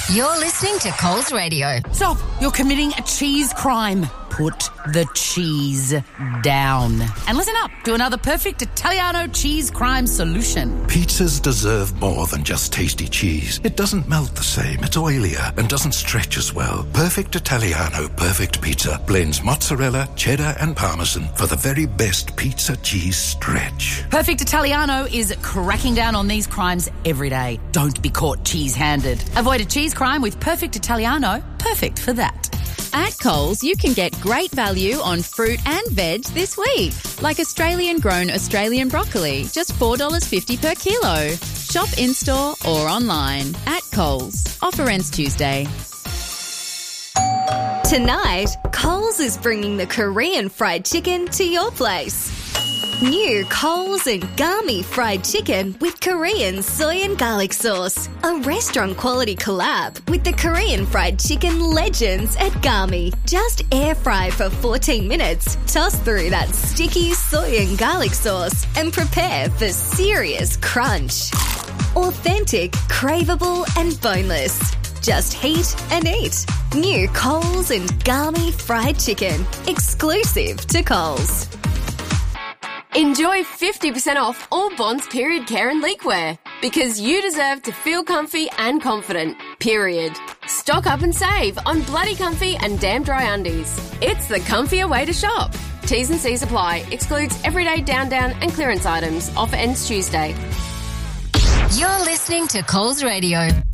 You're listening to Coles Radio. Stop! You're committing a cheese crime. Put the cheese down. And listen up to another perfect Italiano cheese crime solution. Pizzas deserve more than just tasty cheese. It doesn't melt the same, it's oilier, and doesn't stretch as well. Perfect Italiano Perfect Pizza blends mozzarella, cheddar, and parmesan for the very best pizza cheese stretch. Perfect Italiano is cracking down on these crimes every day. Don't be caught cheese-handed. Avoid a cheese crime with Perfect Italiano. Perfect for that. At Coles, you can get great value on fruit and veg this week, like Australian-grown Australian broccoli, just $4.50 per kilo. Shop in-store or online. At Coles. Offer ends Tuesday. Tonight, Coles is bringing the Korean fried chicken to your place. New Coles and Gami fried chicken with Korean soy and garlic sauce. A restaurant-quality collab with the Korean fried chicken legends at Gami. Just air fry for 14 minutes, toss through that sticky soy and garlic sauce, and prepare for serious crunch. Authentic, craveable, and boneless. Just heat and eat. New Coles and Gami fried chicken. Exclusive to Coles. Enjoy 50% off all Bonds period care and leakwear, because you deserve to feel comfy and confident, period. Stock up and save on bloody comfy and damn dry undies. It's the comfier way to shop. T's and C's apply. Excludes everyday down and clearance items. Offer ends Tuesday. You're listening to Coles Radio.